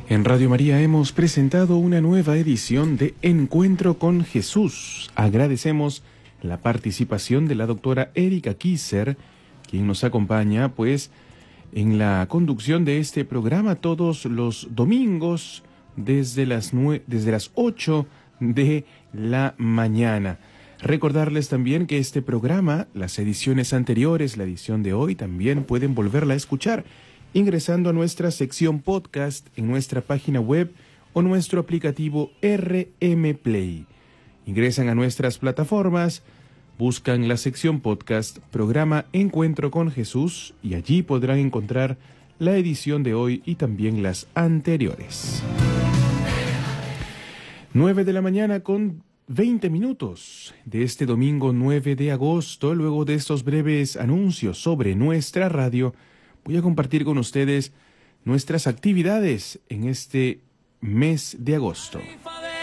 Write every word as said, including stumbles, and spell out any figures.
En Radio María hemos presentado una nueva edición de Encuentro con Jesús. Agradecemos la participación de la doctora Erika Kisser, quien nos acompaña pues en la conducción de este programa todos los domingos desde las nue- desde las ocho de la mañana. Recordarles también que este programa, las ediciones anteriores, la edición de hoy, también pueden volverla a escuchar ingresando a nuestra sección podcast en nuestra página web o nuestro aplicativo R M Play. Ingresan a nuestras plataformas, buscan la sección podcast, programa Encuentro con Jesús, y allí podrán encontrar la edición de hoy y también las anteriores. nueve de la mañana con veinte minutos de este domingo nueve de agosto. Luego de estos breves anuncios sobre nuestra radio, voy a compartir con ustedes nuestras actividades en este mes de agosto.